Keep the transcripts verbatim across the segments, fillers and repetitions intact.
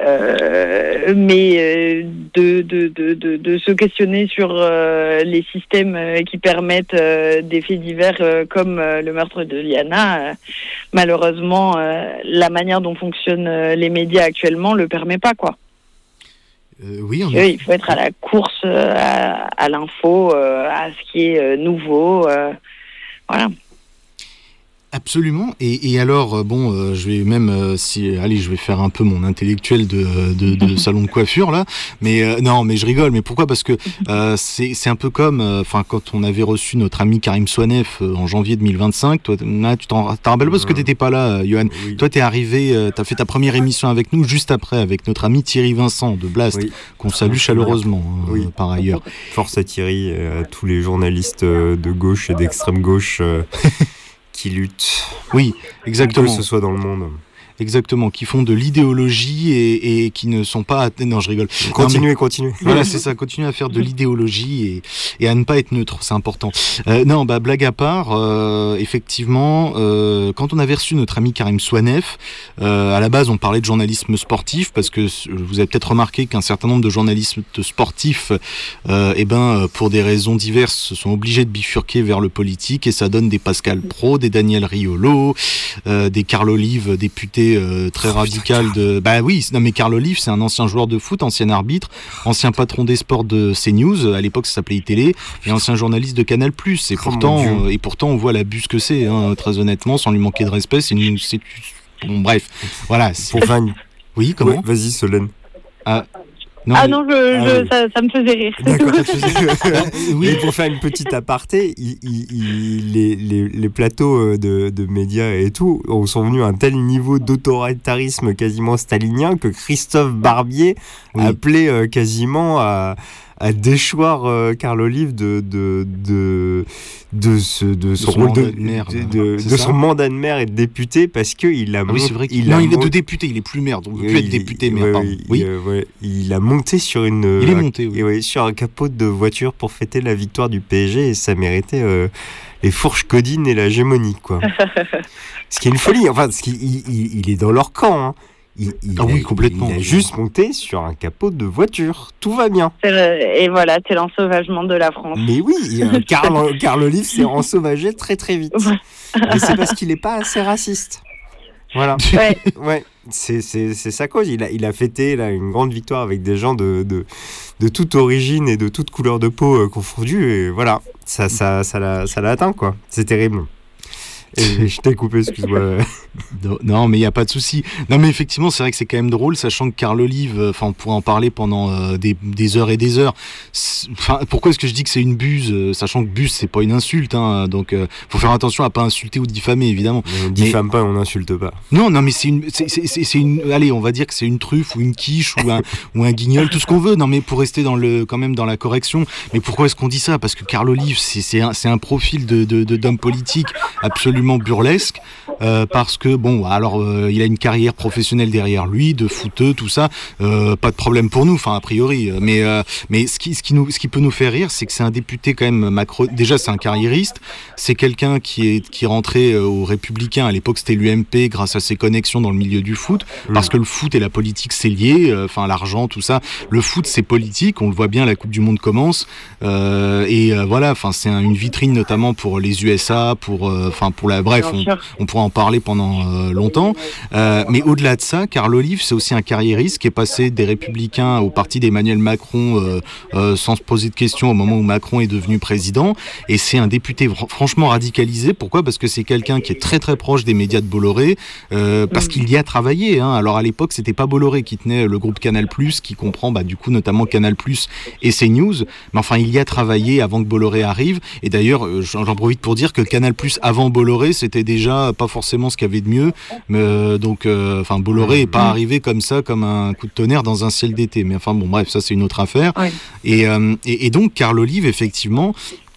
Euh, mais euh, de, de, de, de, de se questionner sur euh, les systèmes euh, qui permettent euh, des faits divers euh, comme euh, le meurtre de Liana, euh, malheureusement, euh, la manière dont fonctionnent euh, les médias actuellement le permet pas, quoi. Euh, oui, on a... Il faut être à la course euh, à, à l'info, euh, à ce qui est euh, nouveau. Euh, voilà. Absolument. Et, et alors, bon, euh, je vais même, euh, si, allez, je vais faire un peu mon intellectuel de, de, de salon de coiffure là. Mais euh, non, mais je rigole. Mais pourquoi ? Parce que euh, c'est, c'est un peu comme, enfin, euh, quand on avait reçu notre ami Karim Soanef euh, en janvier deux mille vingt-cinq. Toi, là, tu t'en, t'en rappelles pas parce que t'étais pas là, Johan. Oui. Toi, t'es arrivé, euh, t'as fait ta première émission avec nous juste après, avec notre ami Thierry Vincent de Blast, oui. qu'on salue chaleureusement, hein, oui. euh, par ailleurs. Force à Thierry, euh, à tous les journalistes euh, de gauche et d'extrême gauche. Euh... qui luttent. Oui, exactement. Que ce soit dans le monde. Exactement, qui font de l'idéologie et, et qui ne sont pas... Non, je rigole. Continuez, continuez. Voilà, c'est ça, continuez à faire de l'idéologie et, et à ne pas être neutre, c'est important. Euh, non, bah, blague à part, euh, effectivement, euh, quand on avait reçu notre ami Karim Soanef, euh, à la base, on parlait de journalisme sportif, parce que vous avez peut-être remarqué qu'un certain nombre de journalistes sportifs, euh, eh ben, pour des raisons diverses, sont obligés de bifurquer vers le politique, et ça donne des Pascal Praud, des Daniel Riolo, euh, des Carl Olive, députés Euh, très oh, radical putain. de bah oui non mais Carl Olive c'est un ancien joueur de foot, ancien arbitre, ancien patron des sports de CNews, à l'époque ça s'appelait iTélé, et ancien journaliste de Canal+, et oh, pourtant euh, et pourtant on voit l'abus que c'est, hein, très honnêtement, sans lui manquer de respect, c'est une c'est bon bref voilà c'est... Pour faire une... oui comment ouais, vas-y Solène. ah Non, ah mais... non, je, je, ah, oui. ça, ça me faisait rire. D'accord, ça te faisait rire. Oui, pour faire une petite aparté, il, il, il, les, les, les plateaux de, de médias et tout sont venus à un tel niveau d'autoritarisme quasiment stalinien que Christophe Barbier oui. appelait euh, quasiment à... à déchoir euh, Carl Olive de de de de, ce, de, de son, son rôle de, de, maire, de, de, de son mandat de maire et de député, parce que il a ah oui, c'est vrai qu'il il non a il est mont... de député, il est plus maire, donc il peut plus être député maire. Ouais, pardon. Oui, oui. Euh, ouais, il a monté sur une il est monté oui. euh, ouais, sur un capot de voiture pour fêter la victoire du P S G, et ça méritait euh, les fourches codines et la gémonie, quoi. Ce qui est une folie, enfin, ce qui il, il, il est dans leur camp, hein. Il, il, ah oui, a, complètement. il a juste monté sur un capot de voiture. Tout va bien. C'est le, et voilà, c'est l'ensauvagement de la France. Mais oui, euh, Carl, Carl Olive s'est ensauvagé très très vite. Mais c'est parce qu'il n'est pas assez raciste. Voilà. Ouais. ouais. C'est, c'est, c'est sa cause. Il a, il a fêté là, une grande victoire avec des gens de, de, de toute origine et de toute couleur de peau euh, confondue. Et voilà, ça, ça, ça, l'a, ça l'a atteint, quoi. C'est terrible. Et je t'ai coupé, excuse-moi. Non, mais il n'y a pas de souci. Non, mais effectivement, c'est vrai que c'est quand même drôle, sachant que Carl Olive, enfin, on pourrait en parler pendant euh, des, des heures et des heures. Enfin, pourquoi est-ce que je dis que c'est une buse, euh, sachant que buse, c'est pas une insulte, hein, donc euh, faut faire attention à pas insulter ou diffamer, évidemment. Mais on diffame mais... pas, on n'insulte pas. Non, non, mais c'est une, c'est, c'est, c'est, c'est une, allez, on va dire que c'est une truffe ou une quiche ou un, ou un guignol, tout ce qu'on veut. Non, mais pour rester dans le, quand même dans la correction. Mais pourquoi est-ce qu'on dit ça ? Parce que Carl Olive, c'est, c'est un, c'est un profil de, de, de d'homme politique absolument burlesque, euh, parce que bon, alors euh, il a une carrière professionnelle derrière lui, de footeux, tout ça, euh, pas de problème pour nous, enfin a priori. Mais euh, mais ce qui ce qui nous ce qui peut nous faire rire, c'est que c'est un député quand même macro. Déjà, c'est un carriériste, c'est quelqu'un qui est qui est rentré euh, aux Républicains. À l'époque, c'était l'U M P grâce à ses connexions dans le milieu du foot, mmh. parce que le foot et la politique c'est lié. Enfin, euh, l'argent, tout ça. Le foot, c'est politique. On le voit bien, la Coupe du Monde commence euh, et euh, voilà. Enfin, c'est un, une vitrine notamment pour les U S A, pour enfin euh, pour la bref. On, on pourra en parler pendant euh, longtemps. Euh, mais au-delà de ça, Carl Olive, c'est aussi un carriériste qui est passé des Républicains au parti d'Emmanuel Macron euh, euh, sans se poser de questions au moment où Macron est devenu président. Et c'est un député fr- franchement radicalisé. Pourquoi ? Parce que c'est quelqu'un qui est très très proche des médias de Bolloré, euh, parce mmh. qu'il y a travaillé. Hein. Alors à l'époque, c'était pas Bolloré qui tenait le groupe Canal+, qui comprend bah, du coup notamment Canal+, et CNews. Mais enfin, il y a travaillé avant que Bolloré arrive. Et d'ailleurs, euh, j'en profite pour dire que Canal+, avant Bolloré, c'était déjà pas forcément ce qu'il y avait de mieux. Mais, euh, donc, enfin, euh, Bolloré n'est pas mmh. arrivé comme ça, comme un coup de tonnerre dans un ciel d'été. Mais enfin, bon, bref, ça c'est une autre affaire. Ouais. Et, euh, et, et donc, Carl Olive, effectivement.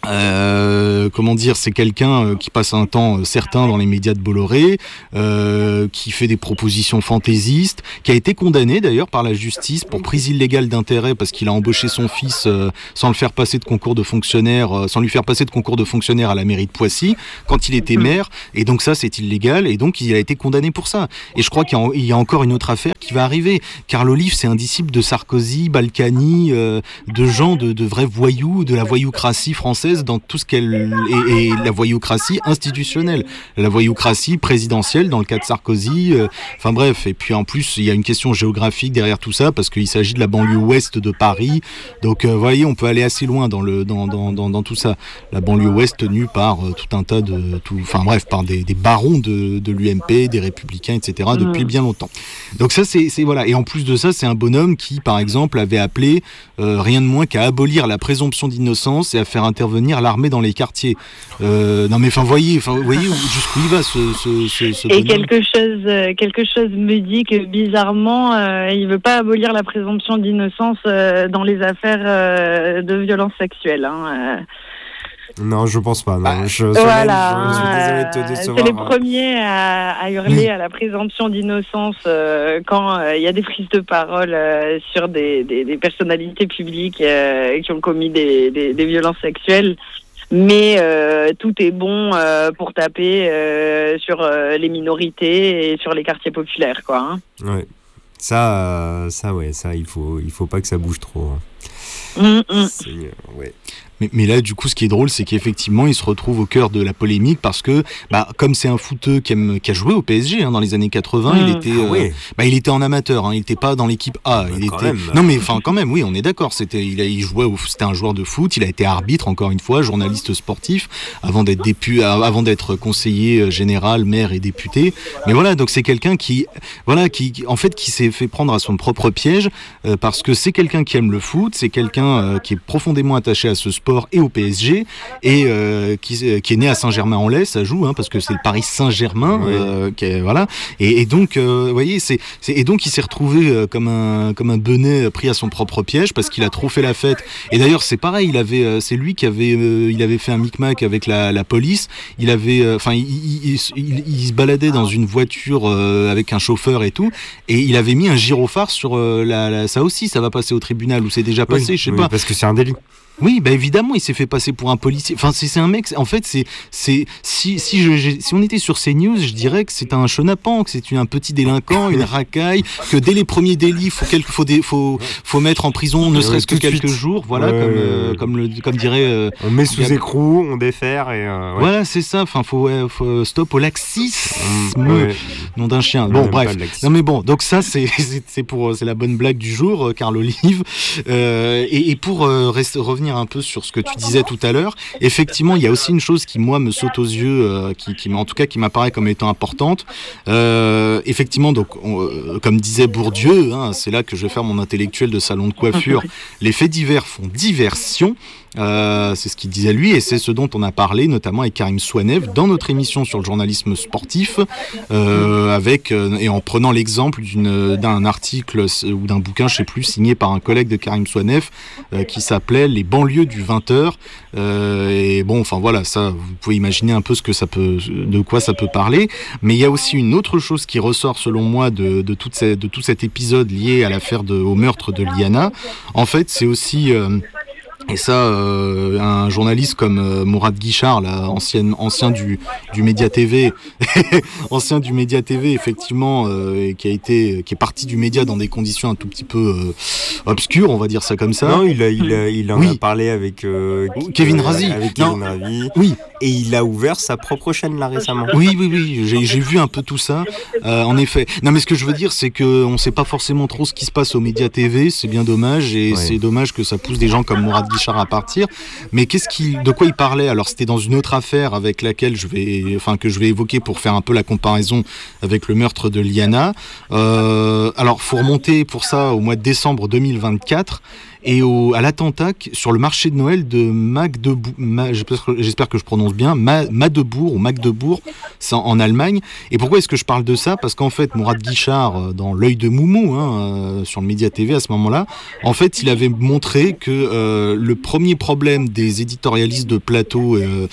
Euh, comment dire, c'est quelqu'un euh, qui passe un temps euh, certain dans les médias de Bolloré, euh, qui fait des propositions fantaisistes, qui a été condamné d'ailleurs par la justice pour prise illégale d'intérêt parce qu'il a embauché son fils euh, sans le faire passer de concours de fonctionnaire, euh, sans lui faire passer de concours de fonctionnaire à la mairie de Poissy quand il était maire, et donc ça c'est illégal, et donc il a été condamné pour ça. Et je crois qu'il y a, il y a encore une autre affaire qui va arriver. Carl Olive, c'est un disciple de Sarkozy, Balkany, euh, de gens de, de vrais voyous, de la voyoucratie française dans tout ce qu'elle est, et la voyoucratie institutionnelle, la voyoucratie présidentielle dans le cas de Sarkozy, euh, enfin bref, et puis en plus il y a une question géographique derrière tout ça parce qu'il s'agit de la banlieue ouest de Paris, donc euh, vous voyez, on peut aller assez loin dans, le, dans, dans, dans, dans tout ça, la banlieue ouest tenue par euh, tout un tas de, tout, enfin bref, par des, des barons de, de l'U M P, des républicains, et cetera depuis bien longtemps. Donc ça c'est, c'est voilà, et en plus de ça c'est un bonhomme qui par exemple avait appelé euh, rien de moins qu'à abolir la présomption d'innocence et à faire intervenir l'armée dans les quartiers. Euh, non mais enfin voyez, enfin voyez jusqu'où il va ce, ce, ce, ce Et quelque chose, euh, quelque chose me dit que bizarrement, euh, il veut pas abolir la présomption d'innocence euh, dans les affaires euh, de violences sexuelles. Hein, euh. Non, je pense pas. Non. Bah, je, voilà, je suis désolé de te décevoir. C'est les premiers à, à hurler à la présomption d'innocence euh, quand il euh, y a des prises de parole euh, sur des, des, des personnalités publiques euh, qui ont commis des, des, des violences sexuelles. Mais euh, tout est bon euh, pour taper euh, sur euh, les minorités et sur les quartiers populaires, quoi. Hein. Ouais. Ça, euh, ça, ouais, ça, il faut, il faut pas que ça bouge trop. Hein. Mmh, mmh. C'est, ouais. Mais, mais là, du coup, ce qui est drôle, c'est qu'effectivement, il se retrouve au cœur de la polémique parce que, bah, comme c'est un footeux qui, aime, qui a joué au P S G hein, dans les années quatre-vingts, mmh. il était, euh, ah ouais. bah, il était en amateur. Hein, il n'était pas dans l'équipe A. Bah, il quand était. Même. Non, mais enfin, quand même, oui, on est d'accord. C'était, il, a, il jouait, au, c'était un joueur de foot. Il a été arbitre encore une fois, journaliste sportif, avant d'être dépu, avant d'être conseiller général, maire et député. Mais voilà, donc c'est quelqu'un qui, voilà, qui, en fait, qui s'est fait prendre à son propre piège euh, parce que c'est quelqu'un qui aime le foot, c'est quelqu'un euh, qui est profondément attaché à ce sport et au P S G. Et euh, qui, qui est né à Saint-Germain-en-Laye, ça joue, hein, parce que c'est le Paris Saint-Germain, oui. euh, qui est, voilà. Et, et donc, euh, vous voyez, c'est, c'est, et donc il s'est retrouvé euh, comme un comme un benet pris à son propre piège parce qu'il a trop fait la fête. Et d'ailleurs, c'est pareil, il avait, euh, c'est lui qui avait, euh, il avait fait un micmac avec la, la police. Il avait, enfin, euh, il, il, il, il, il se baladait dans une voiture euh, avec un chauffeur et tout, et il avait mis un gyrophare sur euh, la, la, ça aussi, ça va passer au tribunal ou c'est déjà passé, oui, je sais oui, pas. Parce que c'est un délit. Oui, bah évidemment, il s'est fait passer pour un policier. Enfin, c'est, c'est un mec. En fait, c'est, c'est si si je si on était sur CNews, je dirais que c'est un chenapan, que c'est un petit délinquant, une racaille, que dès les premiers délits, faut quelque, faut des, faut faut mettre en prison, ne serait-ce que quelques jours, voilà, ouais, comme euh, comme le comme dirait. Euh, on met sous écrou, on défère et. Euh, ouais. Voilà, c'est ça. Enfin, faut ouais, faut stop au laxisme, mmh, ouais. nom d'un chien. On bon, bref. Non mais bon, donc ça c'est c'est, c'est pour c'est la bonne blague du jour, Carl Olive. Euh, et, et pour euh, rester, revenir un peu sur ce que tu disais tout à l'heure, effectivement, il y a aussi une chose qui, moi, me saute aux yeux, euh, qui, qui, en tout cas, qui m'apparaît comme étant importante. Euh, effectivement, donc, on, euh, comme disait Bourdieu, hein, c'est là que je vais faire mon intellectuel de salon de coiffure, les faits divers font diversion. Euh, c'est ce qu'il disait lui, et c'est ce dont on a parlé notamment avec Karim Souanev dans notre émission sur le journalisme sportif, euh, avec euh, et en prenant l'exemple d'une, d'un article ou d'un bouquin, je sais plus, signé par un collègue de Karim Souanev euh, qui s'appelait Les banlieues du vingt heures. Euh, et bon, enfin voilà, ça, vous pouvez imaginer un peu ce que ça peut, de quoi ça peut parler. Mais il y a aussi une autre chose qui ressort, selon moi, de, de, toute cette, de tout cet épisode lié à l'affaire de, au meurtre de Liana. En fait, c'est aussi euh, Et ça, euh, un journaliste comme euh, Mourad Guichard, là, ancien, ancien du, du Média T V, ancien du Média T V, effectivement, euh, qui a été, qui est parti du média dans des conditions un tout petit peu euh, obscures, on va dire ça comme ça. Non, il a, il a, il en oui. a parlé avec euh, Kevin Razi. Avec Kevin Razi. Oui. Et il a ouvert sa propre chaîne là récemment. Oui, oui, oui. J'ai, j'ai vu un peu tout ça. Euh, en effet. Non, mais ce que je veux dire, c'est que on sait pas forcément trop ce qui se passe au Média T V. C'est bien dommage, et ouais. c'est dommage que ça pousse des gens comme Mourad Guichard à partir. Mais qu'est-ce qu'il, de quoi il parlait? Alors, c'était dans une autre affaire avec laquelle je vais, enfin, que je vais évoquer pour faire un peu la comparaison avec le meurtre de Liana. Euh, alors, faut remonter pour ça au mois de décembre deux mille vingt-quatre. et au, à l'attentat sur le marché de Noël de Magdebourg, Ma, j'espère que je prononce bien, Ma, Magdebourg ou Magdebourg, c'est en, en Allemagne. Et pourquoi est-ce que je parle de ça ? Parce qu'en fait, Mourad Guichard, dans L'œil de Moumou, hein, euh, sur le Média T V à ce moment-là, en fait, il avait montré que euh, le premier problème des éditorialistes de plateau euh,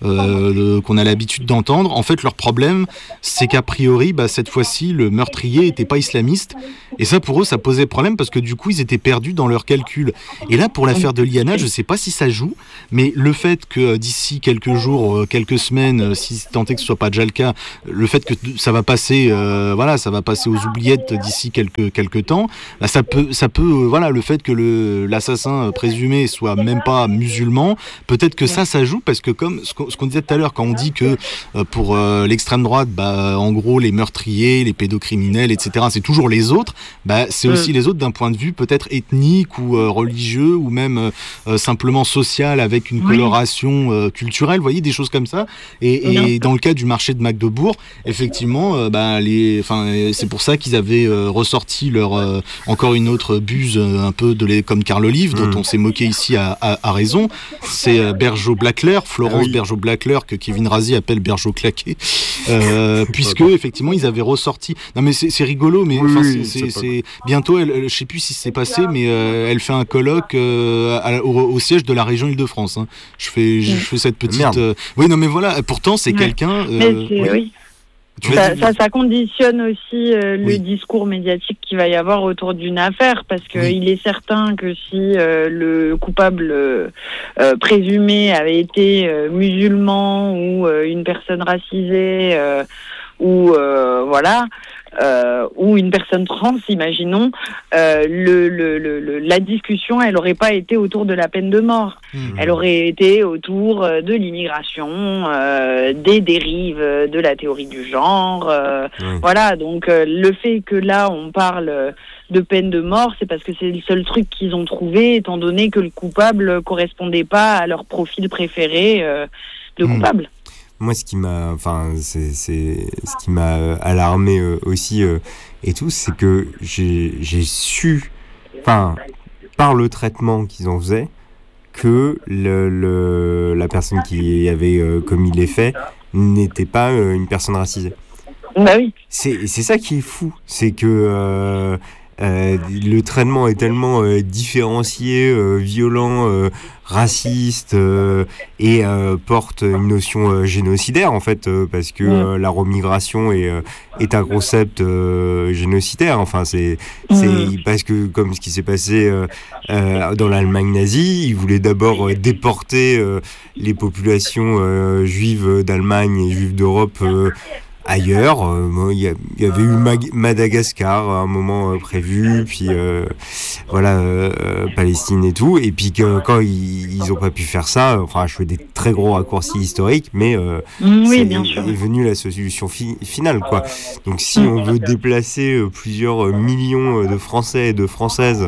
euh, qu'on a l'habitude d'entendre, en fait, leur problème, c'est qu'a priori, bah, cette fois-ci, le meurtrier n'était pas islamiste. Et ça, pour eux, ça posait problème parce que du coup, ils étaient perdus dans leurs calculs. Et là, pour l'affaire de Liana, je ne sais pas si ça joue, mais le fait que d'ici quelques jours, quelques semaines, si tant est que ce soit pas déjà le cas, le fait que ça va passer, euh, voilà, ça va passer aux oubliettes d'ici quelques quelques temps, bah, ça peut, ça peut, euh, voilà, le fait que le l'assassin présumé soit même pas musulman, peut-être que ça, ça joue parce que comme ce qu'on, ce qu'on disait tout à l'heure, quand on dit que euh, pour euh, l'extrême droite, bah, en gros, les meurtriers, les pédocriminels, et cetera, c'est toujours les autres. Bah, c'est mmh. aussi les autres d'un point de vue peut-être ethnique ou euh, religieux ou même euh, simplement social avec une oui. coloration euh, culturelle, vous voyez, des choses comme ça. Et, et dans le cas du marché de Magdebourg, effectivement, euh, bah, les, enfin, c'est pour ça qu'ils avaient euh, ressorti leur euh, encore une autre buse euh, un peu de les, comme Carl Olive, mmh. dont on s'est moqué ici à, à, à raison. C'est euh, Bergeau-Blaclair, Florence ah oui. Bergeau-Blaclair, que Kevin Razi appelle Bergeau-Claqué, euh, puisque effectivement ils avaient ressorti. Non mais c'est, c'est rigolo, mais oui, c'est, c'est, c'est, c'est bientôt. Elle, je sais plus si c'est passé, mais euh, elle fait un colloque euh, à, au, au siège de la région Île-de-France. Hein. Je fais, je fais cette petite. Euh... Oui, non mais voilà. Pourtant, c'est ouais. quelqu'un. Euh... Mais c'est, oui. oui. Ça, ça, ça conditionne aussi euh, le oui. discours médiatique qu'il va y avoir autour d'une affaire, parce que oui. il est certain que si euh, le coupable euh, euh, présumé avait été euh, musulman ou euh, une personne racisée euh, ou euh, voilà. Euh, ou une personne trans, imaginons, euh, le, le, le, la discussion, elle n'aurait pas été autour de la peine de mort. Mmh. Elle aurait été autour de l'immigration, euh, des dérives de la théorie du genre. Euh, mmh. Voilà, donc euh, le fait que là, on parle de peine de mort, c'est parce que c'est le seul truc qu'ils ont trouvé, étant donné que le coupable ne correspondait pas à leur profil préféré euh, de mmh. coupable. Moi, ce qui m'a, enfin, c'est, c'est ce qui m'a alarmé euh, aussi euh, et tout, c'est que j'ai, j'ai su, enfin, par le traitement qu'ils en faisaient, que le, le la personne qui avait euh, commis les faits n'était pas euh, une personne racisée. Bah oui. C'est, c'est ça qui est fou, c'est que euh, euh, le traitement est tellement euh, différencié, euh, violent. Euh, raciste euh, et euh, porte une notion euh, génocidaire en fait euh, parce que euh, la remigration est euh, est un concept euh, génocidaire, enfin c'est c'est mmh. parce que comme ce qui s'est passé euh, euh, dans l'Allemagne nazie, ils voulaient d'abord euh, déporter euh, les populations euh, juives d'Allemagne et juives d'Europe euh, ailleurs. Il euh, y, y avait eu Mag- Madagascar à un moment euh, prévu, puis euh, voilà euh, Palestine et tout, et puis que, quand ils, ils ont pas pu faire ça, enfin je fais des très gros raccourcis historiques, mais euh, mmh, oui, c'est bien sûr. est venu la solution fi- finale quoi. Donc si on veut déplacer euh, plusieurs millions de Français et de Françaises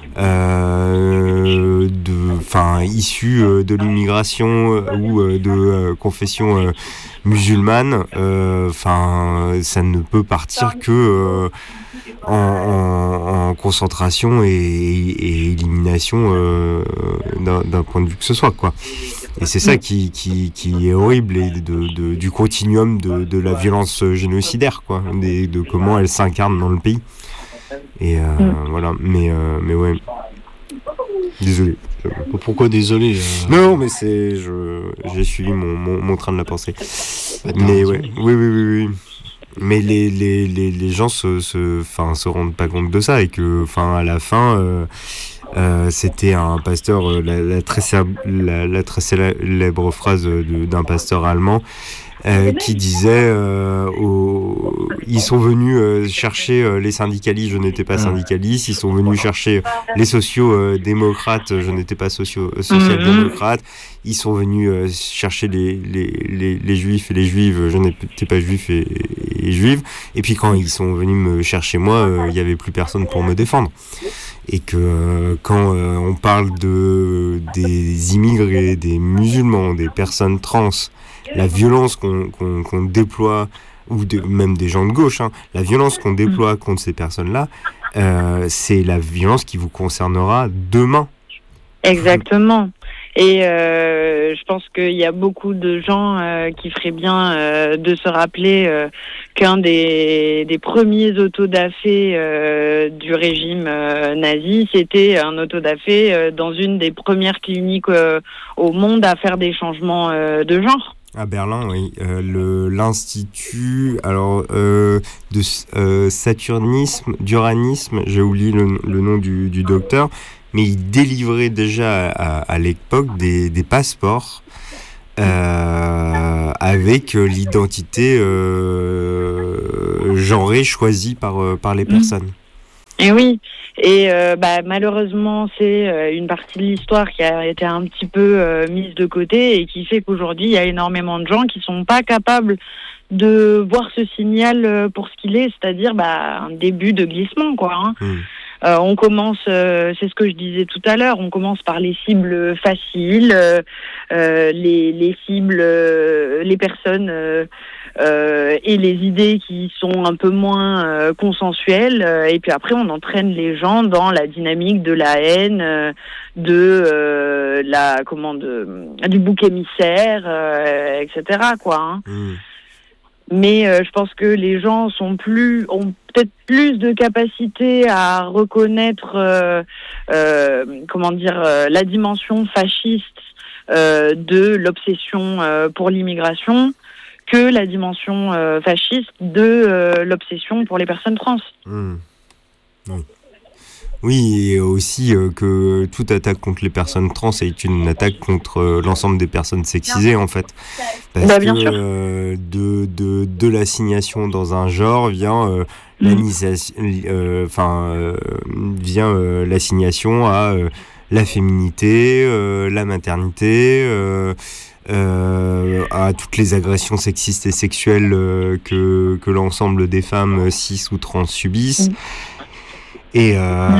Euh, de, enfin, issus euh, de l'immigration euh, ou euh, de euh, confession euh, musulmane, enfin, euh, ça ne peut partir que euh, en, en, en concentration et, et élimination euh, d'un, d'un point de vue que ce soit, quoi. Et c'est ça qui, qui, qui est horrible, et de, de, du continuum de, de la violence génocidaire, quoi, de, de comment elle s'incarne dans le pays. Et euh, mm. voilà, mais, euh, mais ouais. Désolé. Pourquoi désolé euh... Non, mais c'est. Je, j'ai suivi mon, mon, mon train de la pensée. Bah, mais ouais, oui, oui, oui, oui. Mais les, les, les, les gens se, se, se rendent pas compte de ça, et que, à la fin, euh, euh, c'était un pasteur, euh, la, la, très célèbre, la, la très célèbre phrase de, d'un pasteur allemand. Euh, qui disait euh, au... ils sont venus euh, chercher euh, les syndicalistes, je n'étais pas syndicaliste, ils sont venus chercher les sociaux-démocrates, je n'étais pas socio- social-démocrate, ils sont venus euh, chercher les, les, les, les juifs et les juives, je n'étais pas juif et, et juive, et puis quand ils sont venus me chercher moi, il euh, n'y avait plus personne pour me défendre. Et que euh, quand euh, on parle de, des immigrés, des musulmans, des personnes trans, la violence qu'on, qu'on, qu'on déploie, ou de, même des gens de gauche, hein, la violence qu'on déploie contre ces personnes-là, euh, c'est la violence qui vous concernera demain. Exactement. Et euh, je pense qu'il y a beaucoup de gens euh, qui feraient bien euh, de se rappeler euh, qu'un des, des premiers autodafés euh, du régime euh, nazi, c'était un autodafé euh, dans une des premières cliniques euh, au monde à faire des changements euh, de genre. À Berlin, oui. Euh, le, l'Institut alors, euh, de euh, Saturnisme, d'Uranisme, j'ai oublié le, le nom du, du docteur, mais il délivrait déjà à, à l'époque des, des passeports euh, avec l'identité euh, genrée choisie par, par les personnes. Et oui, et euh, bah, malheureusement, c'est euh, une partie de l'histoire qui a été un petit peu euh, mise de côté et qui fait qu'aujourd'hui, il y a énormément de gens qui sont pas capables de voir ce signal euh, pour ce qu'il est, c'est-à-dire bah, un début de glissement, quoi. Hein. Mmh. Euh, on commence, euh, c'est ce que je disais tout à l'heure, on commence par les cibles faciles, euh, euh, les, les cibles, euh, les personnes euh, euh, et les idées qui sont un peu moins euh, consensuelles, euh, et puis après on entraîne les gens dans la dynamique de la haine, euh, de euh, la comment de, du bouc émissaire, euh, et cetera quoi. Hein. Mmh. Mais euh, je pense que les gens sont plus, ont peut-être plus de capacité à reconnaître, euh, euh, comment dire, euh, la dimension fasciste euh, de l'obsession euh, pour l'immigration que la dimension euh, fasciste de euh, l'obsession pour les personnes trans. Mmh. Oui. Oui, et aussi euh, que toute attaque contre les personnes trans est une attaque contre euh, l'ensemble des personnes sexisées, en fait. Parce bah, bien que sûr. Euh, de, de, de l'assignation dans un genre vient, euh, mmh. l'anisation, euh, enfin, euh, vient euh, l'assignation à euh, la féminité, euh, la maternité, euh, euh, à toutes les agressions sexistes et sexuelles euh, que, que l'ensemble des femmes cis ou trans subissent. Mmh. Et,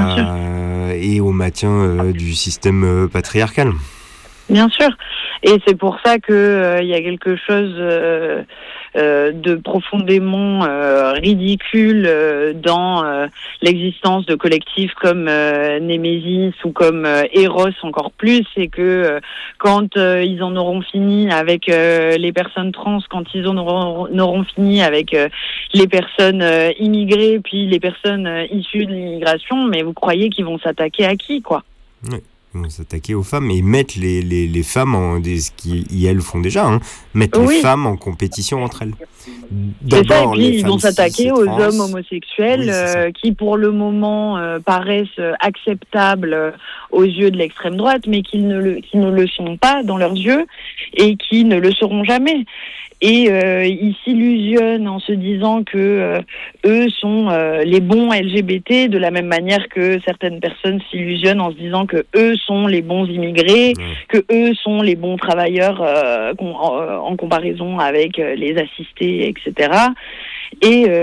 euh, et au maintien euh, du système euh, patriarcal. Bien sûr. Et c'est pour ça qu'il euh, y a quelque chose euh, euh, de profondément euh, ridicule euh, dans euh, l'existence de collectifs comme euh, Némésis ou comme euh, Eros encore plus, c'est que euh, quand euh, ils en auront fini avec euh, les personnes trans, quand ils en auront, en auront fini avec euh, les personnes euh, immigrées, puis les personnes euh, issues de l'immigration, mais vous croyez qu'ils vont s'attaquer à qui, quoi ? Oui. Ils vont s'attaquer aux femmes et mettre les, les, les femmes, en, des, ce qu'elles font déjà, hein, mettre oui. les femmes en compétition entre elles. D'abord, c'est ça, et puis ils vont s'attaquer aux trans. hommes homosexuels oui, euh, qui, pour le moment, euh, paraissent acceptables euh, aux yeux de l'extrême droite, mais qui ne, le, qui ne le sont pas dans leurs yeux et qui ne le seront jamais. Et euh, ils s'illusionnent en se disant que euh, eux sont euh, les bons L G B T, de la même manière que certaines personnes s'illusionnent en se disant que eux sont les bons immigrés, ouais. que eux sont les bons travailleurs euh, en, en comparaison avec euh, les assistés, et cetera. Et il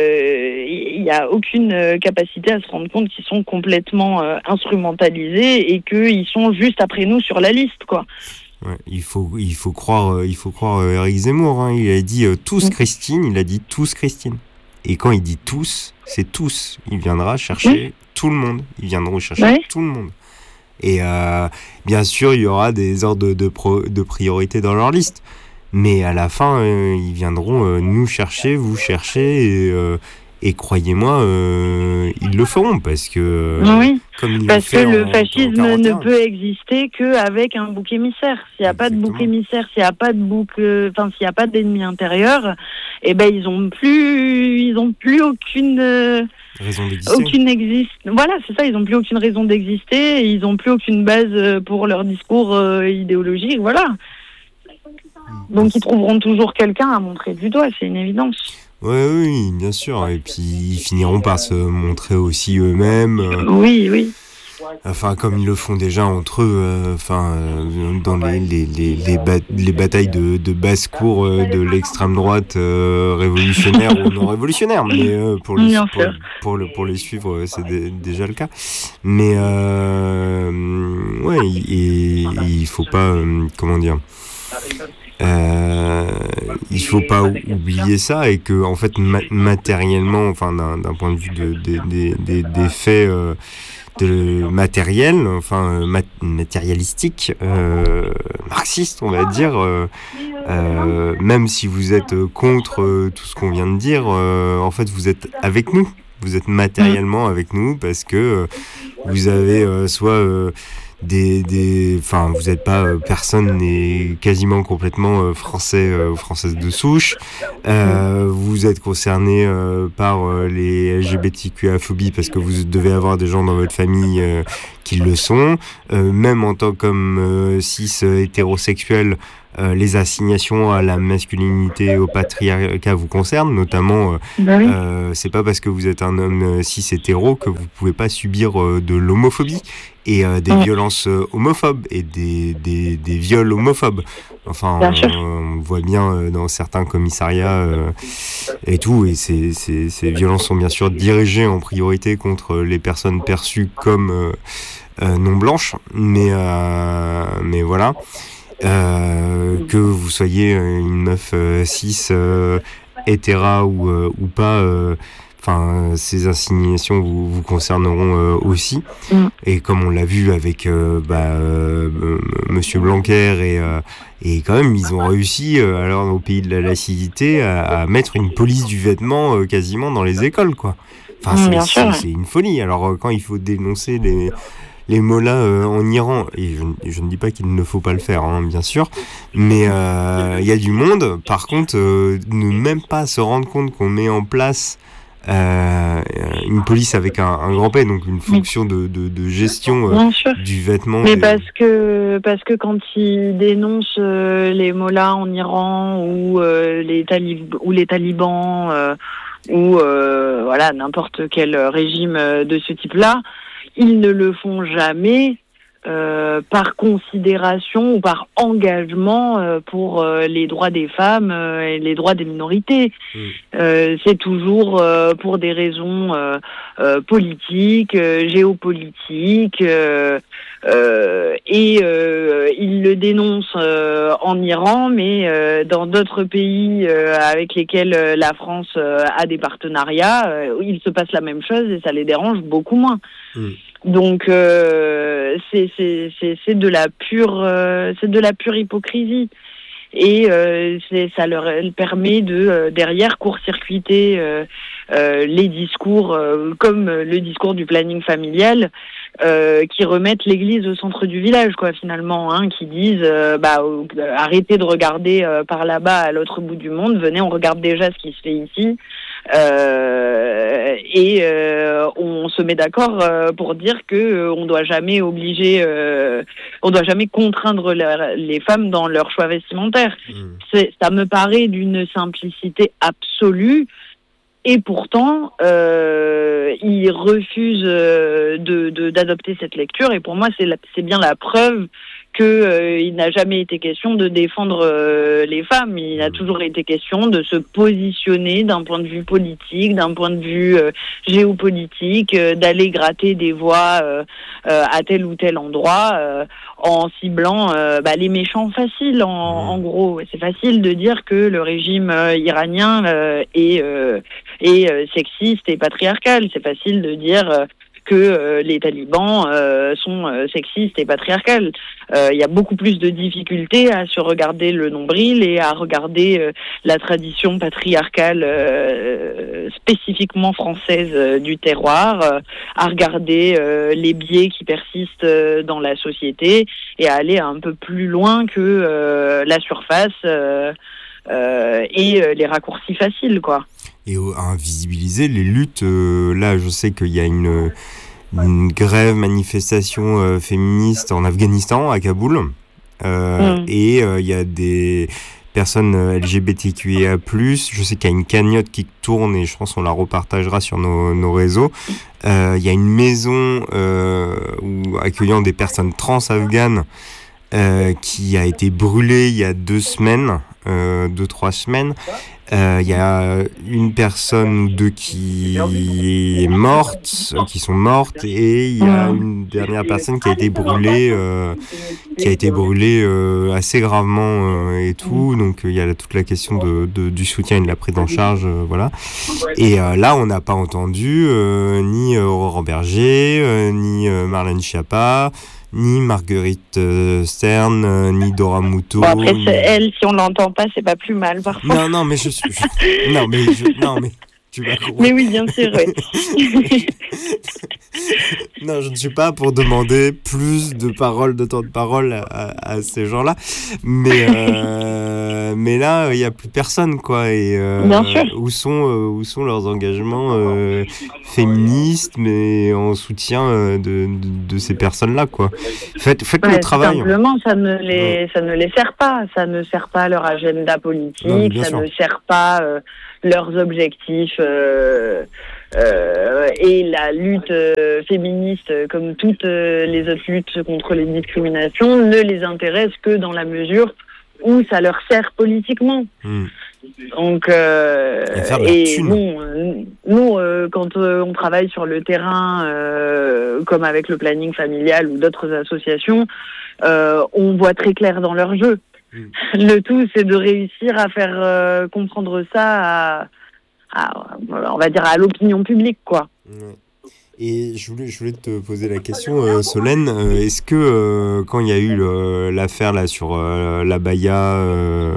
euh, n'y a aucune capacité à se rendre compte qu'ils sont complètement euh, instrumentalisés et qu'ils sont juste après nous sur la liste, quoi. Ouais, il faut il faut croire euh, il faut croire euh, Éric Zemmour, hein, il a dit euh, tous Christine, il a dit tous Christine. Et quand il dit tous, c'est tous. Il viendra chercher mmh. tout le monde. Ils viendront chercher ouais. tout le monde. Et euh, bien sûr, il y aura des ordres de, de, pro, de priorité dans leur liste. Mais à la fin, euh, ils viendront euh, nous chercher, vous chercher et euh, Et croyez-moi, euh, ils le feront parce que oui, comme parce que le en, fascisme en ne peut exister qu'avec un bouc émissaire. S'il n'y a Exactement. pas de bouc émissaire, s'il n'y a pas de bouc, enfin euh, s'il n'y a pas d'ennemi intérieur, eh ben ils ont plus, ils ont plus aucune euh, raison d'exister. Aucune existe. Voilà, c'est ça. Ils n'ont plus aucune raison d'exister. Et ils n'ont plus aucune base pour leur discours euh, idéologique. Voilà. Donc ils trouveront toujours quelqu'un à montrer du doigt. C'est une évidence. Oui, oui, bien sûr. Et puis, ils finiront par se montrer aussi eux-mêmes. Oui, oui. Enfin, comme ils le font déjà entre eux, euh, enfin, euh, dans les, les, les, les, ba- les batailles de, de basse-cour euh, de l'extrême droite euh, révolutionnaire ou non révolutionnaire, mais euh, pour, les, pour, pour, le, pour les suivre, euh, c'est d- déjà le cas. Mais, euh, ouais, il, il faut pas, euh, comment dire... Euh, euh, il faut pas oublier ça et que en fait ma- matériellement, enfin d'un, d'un point de vue de, de, de, de, des faits euh, de matériel, enfin mat- matérialistique, euh, marxiste, on va dire. Euh, euh, même si vous êtes contre euh, tout ce qu'on vient de dire, euh, en fait vous êtes avec nous. Vous êtes matériellement avec nous parce que euh, vous avez euh, soit euh, des, des, enfin, vous n'êtes pas euh, personne n'est quasiment complètement euh, français ou euh, française de souche. Euh, vous êtes concerné euh, par euh, les L G B T Q I A phobies parce que vous devez avoir des gens dans votre famille euh, qui le sont. Euh, même en tant qu'homme euh, cis euh, hétérosexuel. Euh, les assignations à la masculinité au patriarcat vous concernent, notamment euh, bah oui. euh, c'est pas parce que vous êtes un homme cis hétéro que vous pouvez pas subir euh, de l'homophobie et euh, des ouais. violences euh, homophobes et des, des, des viols homophobes. Enfin, on, on voit bien euh, dans certains commissariats euh, et tout, et ces, ces, ces violences sont bien sûr dirigées en priorité contre les personnes perçues comme euh, euh, non blanches, mais, euh, mais voilà. Euh, que vous soyez une meuf euh, cis, euh, hétéra ou, euh, ou pas, enfin euh, ces assignations vous, vous concerneront euh, aussi. Mm. Et comme on l'a vu avec euh, bah, euh, Monsieur Blanquer et, euh, et quand même ils ont réussi euh, alors au pays de la laïcité à, à mettre une police du vêtement euh, quasiment dans les écoles quoi. Enfin c'est, mm, c'est, c'est une folie. Alors euh, quand il faut dénoncer les les mollahs euh, en Iran, et je, je ne dis pas qu'il ne faut pas le faire, hein, bien sûr, mais il euh, y a du monde. Par contre, euh, ne même pas se rendre compte qu'on met en place euh, une police avec un, un grand P, donc une fonction de, de, de gestion euh, du vêtement. Mais des... parce que parce que quand ils dénoncent euh, les mollahs en Iran ou euh, les talib ou les talibans euh, ou euh, voilà n'importe quel régime de ce type-là. Ils ne le font jamais euh, par considération ou par engagement euh, pour euh, les droits des femmes euh, et les droits des minorités. Mmh. Euh, c'est toujours euh, pour des raisons euh, euh, politiques, euh, géopolitiques, euh, euh, et euh, ils le dénoncent euh, en Iran, mais euh, dans d'autres pays euh, avec lesquels euh, la France euh, a des partenariats, euh, il se passe la même chose et ça les dérange beaucoup moins. Mmh. Donc euh, c'est c'est c'est c'est de la pure euh, c'est de la pure hypocrisie et euh, c'est ça leur permet de euh, derrière court-circuiter euh, euh, les discours euh, comme le discours du planning familial euh, qui remettent l'église au centre du village quoi finalement hein, qui disent euh, bah euh, arrêtez de regarder euh, par là-bas à l'autre bout du monde, venez on regarde déjà ce qui se fait ici. Euh, et euh, on se met d'accord euh, pour dire que euh, on doit jamais obliger, euh, on doit jamais contraindre la, les femmes dans leur choix vestimentaire. Mmh. C'est, ça me paraît d'une simplicité absolue. Et pourtant, euh, ils refusent de, de, d'adopter cette lecture. Et pour moi, c'est, la, c'est bien la preuve qu'il euh, n'a jamais été question de défendre euh, les femmes. Il a toujours été question de se positionner d'un point de vue politique, d'un point de vue euh, géopolitique, euh, d'aller gratter des voix euh, euh, à tel ou tel endroit euh, en ciblant euh, bah, les méchants faciles. En, en gros, c'est facile de dire que le régime euh, iranien euh, est, euh, est euh, sexiste et patriarcal. C'est facile de dire... Euh, que euh, les talibans euh, sont euh, sexistes et patriarcales. Il euh, y a beaucoup plus de difficultés à se regarder le nombril et à regarder euh, la tradition patriarcale euh, spécifiquement française euh, du terroir, euh, à regarder euh, les biais qui persistent euh, dans la société et à aller un peu plus loin que euh, la surface euh, euh, et euh, les raccourcis faciles, quoi. Et à invisibiliser les luttes. Euh, là, je sais qu'il y a une, une grève, manifestation euh, féministe en Afghanistan, à Kaboul. Euh, mmh. Et euh, il y a des personnes L G B T Q I A plus. Je sais qu'il y a une cagnotte qui tourne et je pense qu'on la repartagera sur nos, nos réseaux. Euh, il y a une maison euh, où, accueillant des personnes trans afghanes euh, qui a été brûlée il y a deux semaines. Euh, deux trois semaines Il euh, y a une personne ou deux qui est morte, qui sont mortes, et il y a une dernière personne qui a été brûlée, euh, qui a été brûlée euh, assez gravement euh, et tout. Donc il y a toute la question de, de, du soutien et de la prise en charge, euh, voilà. Et euh, là, on n'a pas entendu euh, ni Aurore Berger, euh, ni euh, Marlène Schiappa, ni Marguerite euh, Stern, euh, ni Dora Muto. Bon, après, ni... elle, si on l'entend pas, c'est pas plus mal parfois. Non, non, mais je suis. Je... Non, mais je... non, mais tu m'as compris. Mais oui, bien sûr. Oui. Non, je ne suis pas pour demander plus de paroles, de temps de parole à, à, à ces gens-là, mais euh, mais là, il y a plus personne, quoi. Et euh, bien sûr. Où sont euh, où sont leurs engagements euh, féministes, mais en soutien euh, de, de de ces personnes-là, quoi. Faites faites ouais, le travail. Simplement, ça ne les ouais. ça ne les sert pas. Ça ne sert pas à leur agenda politique. Non, ça sûr. ne sert pas euh, leurs objectifs. Euh, Euh, et la lutte euh, féministe, comme toutes euh, les autres luttes contre les discriminations, ne les intéresse que dans la mesure où ça leur sert politiquement. Mmh. Donc, euh, et bon, euh, nous, euh, quand euh, on travaille sur le terrain, euh, comme avec le planning familial ou d'autres associations, euh, on voit très clair dans leur jeu. Mmh. Le tout, c'est de réussir à faire euh, comprendre ça à À, on va dire à l'opinion publique, quoi. Ouais. Et je voulais, je voulais te poser la question, euh, Solène, euh, est-ce que euh, quand il y a eu le, l'affaire là sur euh, l'abaya euh,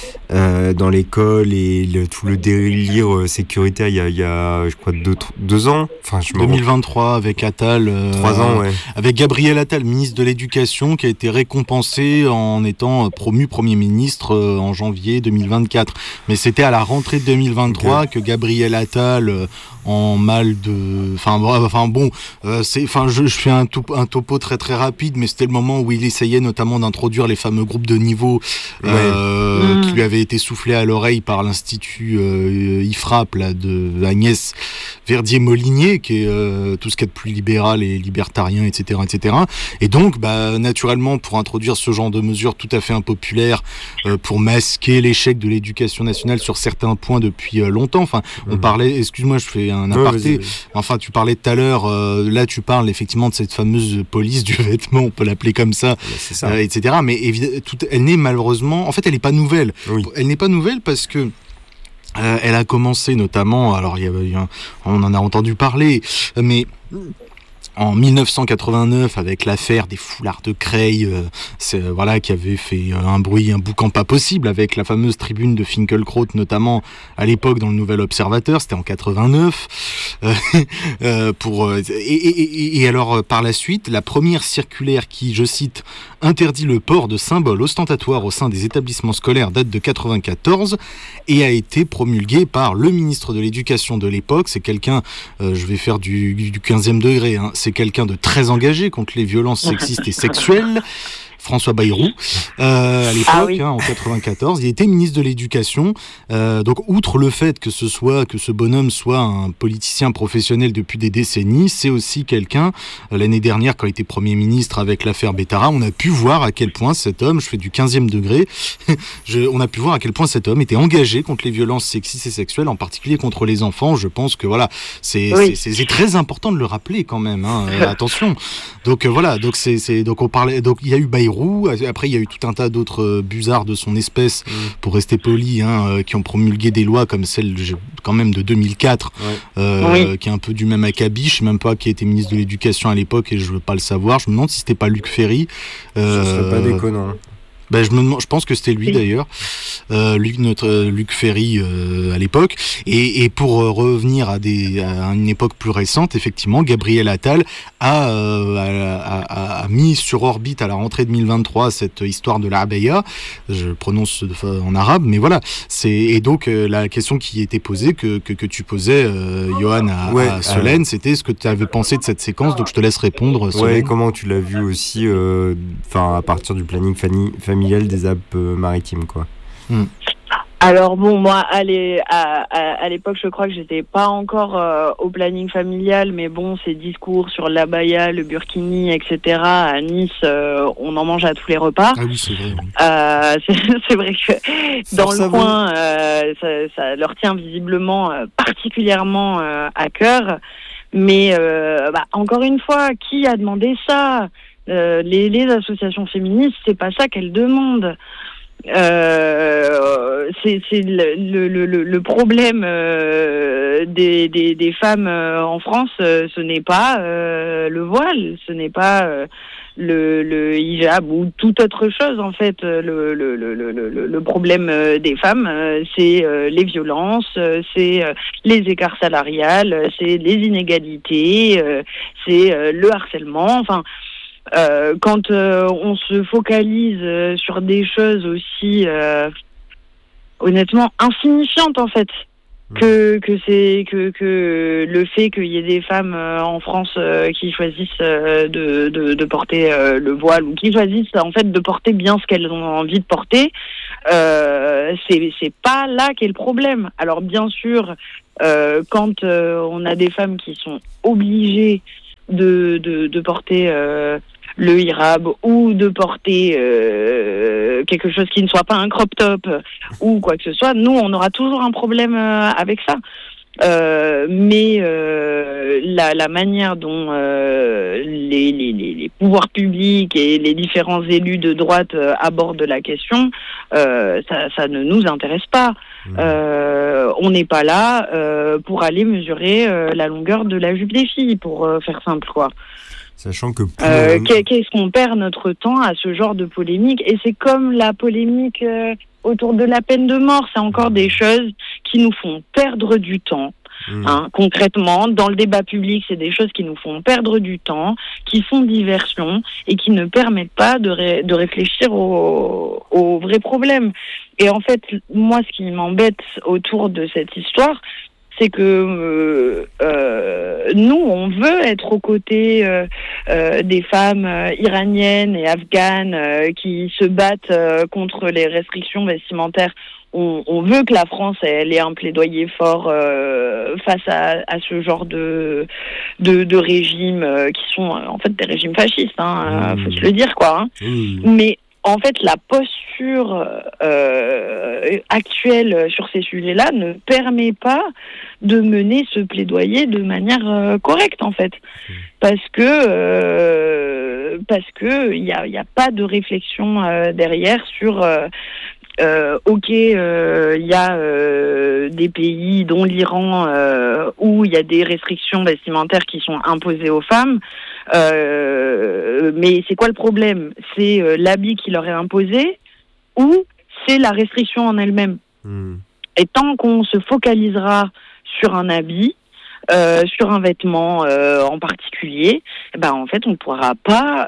euh, dans l'école et le, tout le délire euh, sécuritaire, il y a, il y a, je crois, deux, deux ans, enfin, je deux mille vingt-trois avec Attal, euh, trois ans, ouais, avec Gabriel Attal, ministre de l'Éducation, qui a été récompensé en étant promu Premier ministre euh, en janvier deux mille vingt-quatre. Mais c'était à la rentrée de deux mille vingt-trois okay. que Gabriel Attal, euh, en mal de, enfin bref, enfin bon, euh, c'est, enfin je, je fais un, top, un topo très très rapide, mais c'était le moment où il essayait notamment d'introduire les fameux groupes de niveau euh, ouais. mmh. qui lui avaient été soufflés à l'oreille par l'institut euh, I F R A P là, de Agnès Verdier-Molinier, qui est euh, tout ce qu'il y a de plus libéral et libertarien, et cetera, et cetera. Et donc, bah naturellement, pour introduire ce genre de mesures tout à fait impopulaires, euh, pour masquer l'échec de l'éducation nationale sur certains points depuis euh, longtemps. Enfin, mmh. on parlait, excuse-moi, je fais un aparté. Ouais, vas-y, vas-y. Enfin, tu parlais tout à l'heure, euh, là tu parles effectivement de cette fameuse police du vêtement, on peut l'appeler comme ça, ouais, c'est ça. Euh, et cetera. Mais évi- tout, elle n'est malheureusement, en fait, elle n'est pas nouvelle. Oui. Elle n'est pas nouvelle parce que euh, elle a commencé notamment, alors il y a, il y a, on en a entendu parler, mais en dix-neuf cent quatre-vingt-neuf, avec l'affaire des foulards de Creil, euh, c'est, euh, voilà, qui avait fait euh, un bruit, un boucan pas possible, avec la fameuse tribune de Finkielkraut, notamment à l'époque dans le Nouvel Observateur, c'était en quatre-vingt-neuf. Euh, euh, pour, euh, et, et, et alors, euh, par la suite, la première circulaire qui, je cite, interdit le port de symboles ostentatoires au sein des établissements scolaires date de quatre-vingt-quatorze et a été promulguée par le ministre de l'Éducation de l'époque. C'est quelqu'un, euh, je vais faire du, du quinzième degré, hein, c'est quelqu'un de très engagé contre les violences sexistes et sexuelles. François Bayrou, euh, à l'époque, ah oui. hein, en quatre-vingt-quatorze, il était ministre de l'Éducation. Euh, donc, outre le fait que ce soit que ce bonhomme soit un politicien professionnel depuis des décennies, c'est aussi quelqu'un. Euh, l'année dernière, quand il était Premier ministre avec l'affaire Bétara, on a pu voir à quel point cet homme, je fais du quinzième degré, je, on a pu voir à quel point cet homme était engagé contre les violences sexistes et sexuelles, en particulier contre les enfants. Je pense que voilà, c'est, oui. c'est, c'est, c'est très important de le rappeler quand même. Hein, euh, attention. Donc euh, voilà, donc c'est, c'est, donc on parlait, donc il y a eu Bayrou. Après, il y a eu tout un tas d'autres busards de son espèce, mmh. pour rester poli, hein, qui ont promulgué des lois comme celle quand même de deux mille quatre, ouais. euh, oui. qui est un peu du même acabit. Je ne sais même pas qui était ministre de l'Éducation à l'époque et je ne veux pas le savoir. Je me demande si c'était pas Luc Ferry. Euh, Ce serait pas déconnant. Ben, je, me demande, je pense que c'était lui d'ailleurs, euh, Luc, notre euh, Luc Ferry euh, à l'époque. Et, et pour euh, revenir à, des, à une époque plus récente, effectivement, Gabriel Attal a, euh, a, a, a mis sur orbite à la rentrée deux mille vingt-trois cette histoire de l'abaya. Je prononce en arabe, mais voilà. C'est, et donc euh, la question qui était posée, que, que, que tu posais, euh, Johan, à, ouais, à Solène, euh... c'était ce que tu avais pensé de cette séquence. Donc je te laisse répondre, Solène. Ouais, comment tu l'as vu aussi, enfin euh, à partir du planning famille. familial des Alpes maritimes, quoi. Mmh. Alors bon, moi, à, l'é- à, à, à l'époque, je crois que j'étais pas encore euh, au planning familial, mais bon, ces discours sur l'abaya, le burkini, et cetera. À Nice, euh, on en mange à tous les repas. Ah oui, c'est vrai. Oui. Euh, c'est, c'est vrai que dans Force le à coin, euh, ça, ça leur tient visiblement euh, particulièrement euh, à cœur. Mais euh, bah, encore une fois, qui a demandé ça ? euh, les, les associations féministes, c'est pas ça qu'elles demandent. Euh, c'est, c'est le, le, le, le problème euh, des, des, des femmes euh, en France, euh, ce n'est pas euh, le voile, ce n'est pas euh, le, le hijab ou toute autre chose en fait. Le, le, le, le, le, le problème euh, des femmes, euh, c'est euh, les violences, euh, c'est euh, les écarts salariales, c'est les inégalités, euh, c'est euh, le harcèlement, enfin... Euh, quand euh, on se focalise euh, sur des choses aussi euh, honnêtement insignifiantes en fait, que que c'est que que le fait qu'il y ait des femmes euh, en France euh, qui choisissent euh, de, de de porter euh, le voile ou qui choisissent en fait de porter bien ce qu'elles ont envie de porter, euh, c'est c'est pas là qu'est le problème. Alors bien sûr, euh, quand euh, on a des femmes qui sont obligées de de de porter euh, le hijab ou de porter euh, quelque chose qui ne soit pas un crop top ou quoi que ce soit, nous on aura toujours un problème euh, avec ça. Euh, mais euh, la, la manière dont euh, les, les, les pouvoirs publics et les différents élus de droite euh, abordent la question, euh, ça, ça ne nous intéresse pas. Euh, on n'est pas là euh, pour aller mesurer euh, la longueur de la jupe des filles, pour euh, faire simple, quoi. Sachant que... Pour... Euh, qu'est-ce qu'on perd notre temps à ce genre de polémique ? Et c'est comme la polémique euh, autour de la peine de mort, c'est encore des choses qui nous font perdre du temps. Mmh. Hein, concrètement, dans le débat public, c'est des choses qui nous font perdre du temps, qui font diversion et qui ne permettent pas de, ré- de réfléchir aux au vrais problèmes. Et en fait, moi, ce qui m'embête autour de cette histoire, c'est que euh, euh, nous, on veut être aux côtés euh, euh, des femmes euh, iraniennes et afghanes euh, qui se battent euh, contre les restrictions vestimentaires. On, on veut que la France elle ait un plaidoyer fort euh, face à, à ce genre de de, de régimes euh, qui sont en fait des régimes fascistes, hein, mmh. faut se le dire quoi. Hein. Mmh. Mais en fait, la posture euh, actuelle sur ces sujets-là ne permet pas de mener ce plaidoyer de manière euh, correcte, en fait, parce que euh, parce que il y a, y a pas de réflexion euh, derrière sur euh, euh, ok, il euh, y a euh, des pays, dont l'Iran, euh, où il y a des restrictions vestimentaires qui sont imposées aux femmes. Euh, mais c'est quoi le problème ? C'est euh, l'habit qui leur est imposé ou c'est la restriction en elle-même ? Mmh. Et tant qu'on se focalisera sur un habit, euh, sur un vêtement euh, en particulier, eh ben en fait on ne pourra pas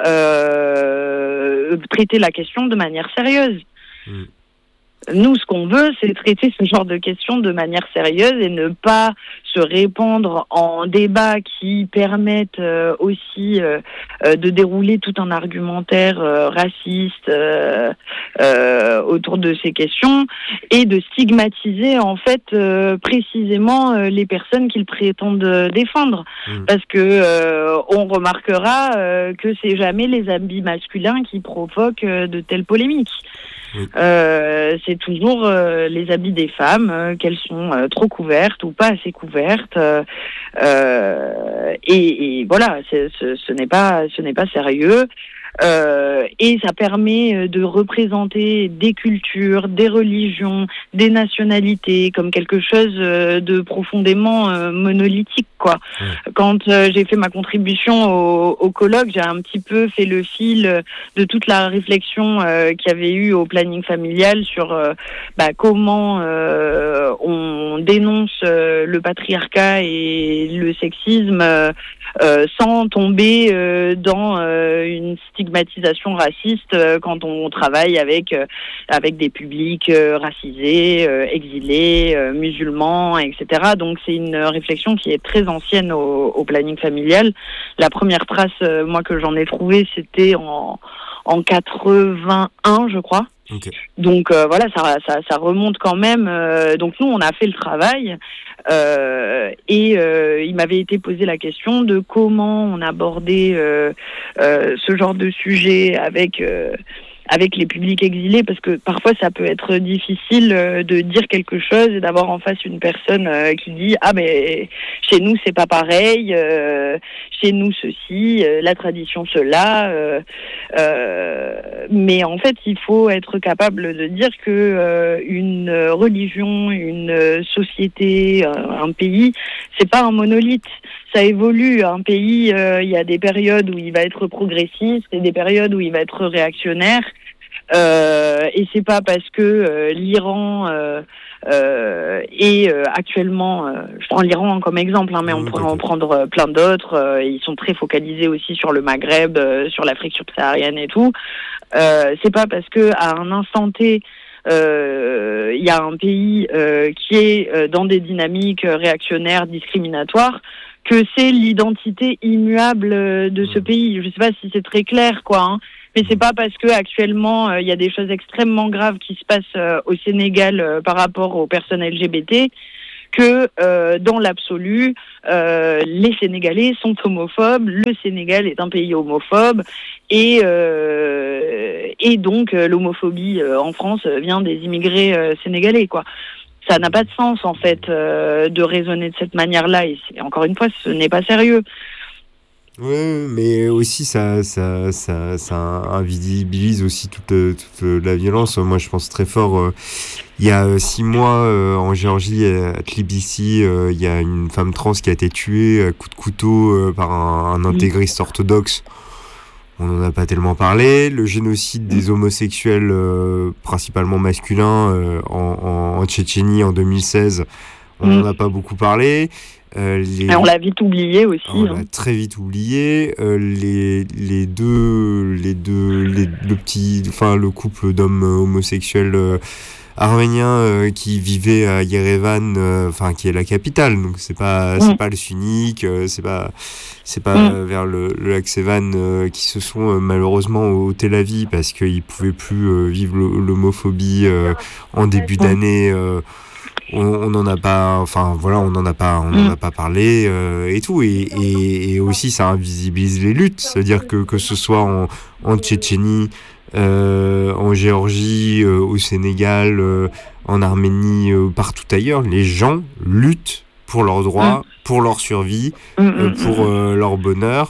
euh, traiter la question de manière sérieuse. Mmh. Nous, ce qu'on veut, c'est traiter ce genre de questions de manière sérieuse et ne pas se répandre en débats qui permettent euh, aussi euh, euh, de dérouler tout un argumentaire euh, raciste euh, euh, autour de ces questions et de stigmatiser en fait euh, précisément euh, les personnes qu'ils prétendent défendre. Mmh. Parce que euh, on remarquera euh, que c'est jamais les habits masculins qui provoquent euh, de telles polémiques. Euh, c'est toujours euh, les habits des femmes, euh, qu'elles sont euh, trop couvertes ou pas assez couvertes, euh, euh, et, et voilà, c'est, ce, ce n'est pas, ce n'est pas sérieux. Euh, et ça permet de représenter des cultures, des religions, des nationalités comme quelque chose de profondément euh, monolithique, quoi. Ouais. Quand euh, j'ai fait ma contribution au, au colloque, j'ai un petit peu fait le fil de toute la réflexion euh, qu'il y avait eu au planning familial sur euh, bah, comment euh, on dénonce euh, le patriarcat et le sexisme euh, euh, sans tomber euh, dans euh, une stigmatisation raciste euh, quand on travaille avec euh, avec des publics euh, racisés, euh, exilés, euh, musulmans, et cetera. Donc c'est une réflexion qui est très ancienne au, au planning familial. La première trace, euh, moi que j'en ai trouvée, c'était en en quatre-vingt-un, je crois. Okay. Donc euh, voilà, ça, ça, ça remonte quand même. Euh, donc nous, on a fait le travail euh, et euh, il m'avait été posé la question de comment on abordait euh, euh, ce genre de sujet avec euh, avec les publics exilés, parce que parfois ça peut être difficile euh, de dire quelque chose et d'avoir en face une personne euh, qui dit ah mais chez nous c'est pas pareil, euh, chez nous ceci, euh, la tradition cela, euh, euh, mais en fait il faut être capable de dire que euh, une religion, une société, un pays, c'est pas un monolithe. Ça évolue. Un pays, euh, il y a des périodes où il va être progressiste et des périodes où il va être réactionnaire. Euh, et c'est pas parce que euh, l'Iran euh, euh, est euh, actuellement, euh, je prends l'Iran comme exemple, hein, mais on pourrait en prendre plein d'autres. Euh, ils sont très focalisés aussi sur le Maghreb, euh, sur l'Afrique subsaharienne et tout. Euh, c'est pas parce que à un instant T il euh, y a un pays euh, qui est euh, dans des dynamiques réactionnaires, discriminatoires, que c'est l'identité immuable de ce pays. Je sais pas si c'est très clair, quoi, hein. Mais c'est pas parce que actuellement il euh, y a des choses extrêmement graves qui se passent euh, au Sénégal euh, par rapport aux personnes L G B T que euh, dans l'absolu, euh, les Sénégalais sont homophobes, le Sénégal est un pays homophobe, et, euh, et donc euh, l'homophobie euh, en France vient des immigrés euh, sénégalais, quoi. Ça n'a pas de sens, en fait, euh, de raisonner de cette manière-là, et c'est, encore une fois, ce n'est pas sérieux. Oui, mais aussi ça, ça, ça, ça invisibilise aussi toute, toute la violence. Moi, je pense très fort. Euh, il y a euh, six mois, euh, en Géorgie, à Tbilissi, euh, il y a une femme trans qui a été tuée à coups de couteau euh, par un, un intégriste orthodoxe. On n'en a pas tellement parlé. Le génocide des homosexuels, euh, principalement masculins, euh, en, en, en Tchétchénie en deux mille seize, on n'en mmh. a pas beaucoup parlé. Euh, les... on l'a vite oublié aussi. On hein. l'a très vite oublié. Euh, les les deux les deux les le petit enfin le couple d'hommes homosexuels euh, arméniens euh, qui vivaient à Yerevan, enfin euh, qui est la capitale. Donc c'est pas mmh. c'est pas le sunnique, euh, c'est pas c'est pas mmh. euh, vers le, le lac Sevan euh, qui se sont euh, malheureusement au Tel Aviv parce qu'ils pouvaient plus euh, vivre l'homophobie euh, en début d'année. Euh, on n'en a pas, enfin voilà, on n'en a pas, on n'en a pas parlé euh, et tout, et, et, et aussi ça invisibilise les luttes, c'est-à-dire que que ce soit en, en Tchétchénie, euh, en Géorgie, euh, au Sénégal, euh, en Arménie, euh, partout ailleurs, les gens luttent pour leurs droits, pour leur survie, euh, pour euh, leur bonheur,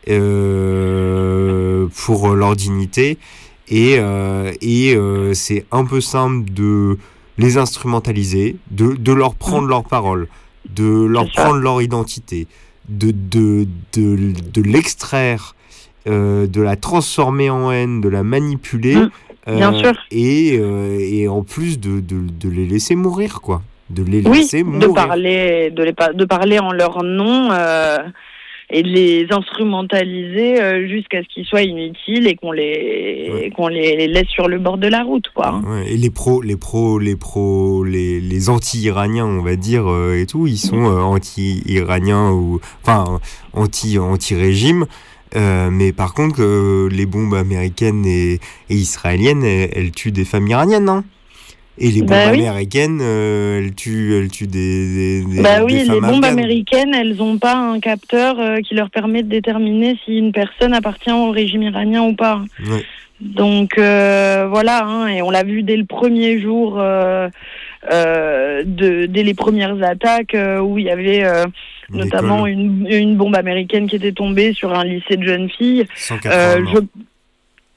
euh, pour leur dignité, et euh, et euh, c'est un peu simple de les instrumentaliser, de, de leur prendre mmh. leur parole, de leur prendre leur identité, de, de, de, de l'extraire, euh, de la transformer en haine, de la manipuler, mmh. euh, Bien sûr. Et, euh, et en plus de, de, de les laisser mourir, quoi. De les oui, laisser mourir. De parler, de, les, de parler en leur nom euh, et de les instrumentaliser euh, jusqu'à ce qu'ils soient inutiles et qu'on les ouais. qu'on les laisse sur le bord de la route, quoi. Ouais, et les pros, les pros, les pros, les, les anti-iraniens, on va dire euh, et tout, ils sont euh, anti-iraniens ou enfin anti anti-régime. Euh, mais par contre, euh, les bombes américaines et, et israéliennes, elles, elles tuent des femmes iraniennes, hein. Et les bombes bah oui. américaines, euh, elles tuent, elles tuent des, des, des Bah oui, des femmes les bombes afghanes. américaines, elles n'ont pas un capteur euh, qui leur permet de déterminer si une personne appartient au régime iranien ou pas. Ouais. Donc euh, voilà, hein, et on l'a vu dès le premier jour, euh, euh, de, dès les premières attaques euh, où il y avait euh, notamment une, une bombe américaine qui était tombée sur un lycée de jeunes filles. cent quatre-vingts morts. Je... Pardon ?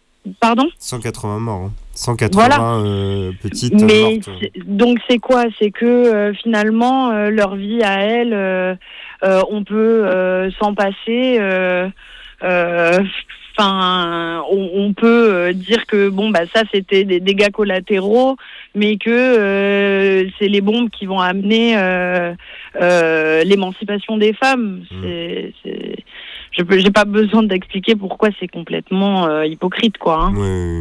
cent quatre-vingts morts. Hein. cent quatre-vingts voilà. euh, petites Mais mortes. C'est, donc c'est quoi ? C'est que euh, finalement euh, leur vie à elles, euh, euh, on peut euh, s'en passer. Euh, euh, Enfin, on, on peut euh, dire que bon bah ça c'était des dégâts collatéraux, mais que euh, c'est les bombes qui vont amener euh, euh, l'émancipation des femmes. Mmh. C'est, c'est... Je peux, j'ai pas besoin d'expliquer pourquoi c'est complètement euh, hypocrite, quoi. Hein. Ouais.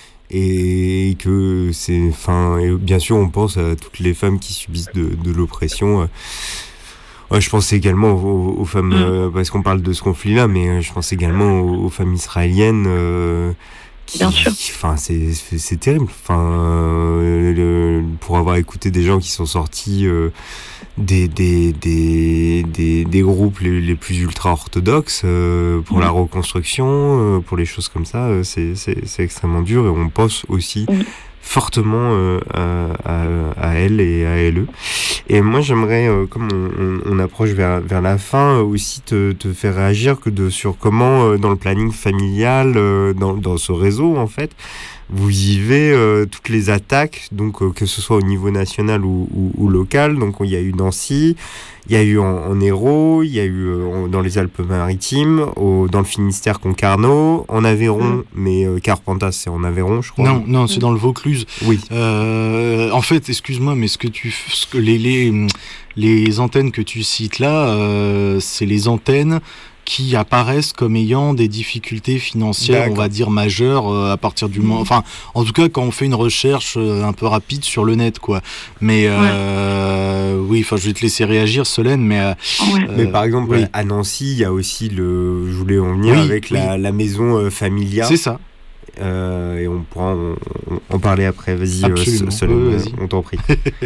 Et que c'est, enfin, et bien sûr, on pense à toutes les femmes qui subissent de, de l'oppression. Ouais, je pense également aux, aux femmes, mmh. euh, parce qu'on parle de ce conflit-là, mais je pense également aux, aux femmes israéliennes euh, Qui, Bien sûr. Enfin, c'est, c'est, c'est terrible. Enfin, euh, le, pour avoir écouté des gens qui sont sortis euh, des, des, des, des, des groupes les, les plus ultra-orthodoxes euh, pour mmh. la reconstruction, euh, pour les choses comme ça, euh, c'est, c'est, c'est extrêmement dur. Et on pense aussi mmh. fortement euh, à, à, à elle et à elle. Et moi, j'aimerais, euh, comme on, on, on approche vers, vers la fin, euh, aussi te, te faire réagir que de, sur comment, euh, dans le planning familial, euh, dans, dans ce réseau, en fait, vous vivez euh, toutes les attaques, donc euh, que ce soit au niveau national ou, ou, ou local. Donc il y a eu Nancy, il y a eu en, en Hérault, il y a eu euh, dans les Alpes-Maritimes, au, dans le Finistère Concarneau, en Aveyron, mmh. mais euh, Carpentras c'est en Aveyron, je crois. Non, non, c'est dans le Vaucluse. Oui. Euh, en fait, excuse-moi, mais ce que tu, ce que les les les antennes que tu cites là, euh, c'est les antennes qui apparaissent comme ayant des difficultés financières, D'accord. on va dire majeures, euh, à partir du moment, mmh. enfin, en tout cas, quand on fait une recherche euh, un peu rapide sur le net, quoi. Mais euh, ouais. oui, enfin, je vais te laisser réagir, Solène, mais euh, ouais. euh, mais par exemple, oui. à Nancy, il y a aussi le, je voulais en venir oui, avec oui. La, la maison euh, Familia. C'est ça. Euh, et on pourra en, en parler après. Vas-y, Absolument. Euh, Solène, oui, vas-y. on t'en prie.